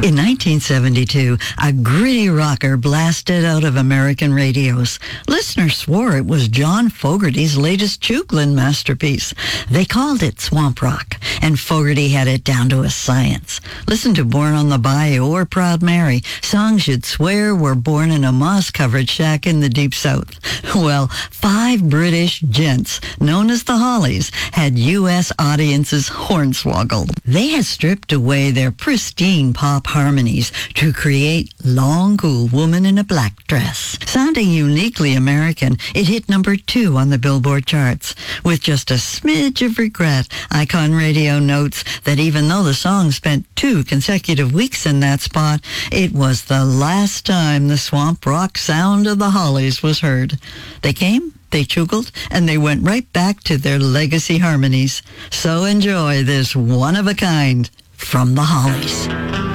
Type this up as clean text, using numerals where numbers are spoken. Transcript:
In 1972, a gritty rocker blasted out of American radios. Listeners swore it was John Fogerty's latest Chooklin masterpiece. They called it swamp rock, and Fogerty had it down to a science. Listen to Born on the Bayou or Proud Mary, songs you'd swear were born in a moss-covered shack in the Deep South. Well, 5 British gents, known as the Hollies, had U.S. audiences hornswoggled. They had stripped away their pristine pop harmonies to create Long Cool Woman in a Black Dress. Sounding uniquely American, it hit number 2 on the Billboard charts. With just a smidge of regret, Icon Radio notes that even though the song spent 2 consecutive weeks in that spot, it was the last time the swamp rock sound of the Hollies was heard. They came, they chookled, and they went right back to their legacy harmonies. So enjoy this one of a kind from the Hollies.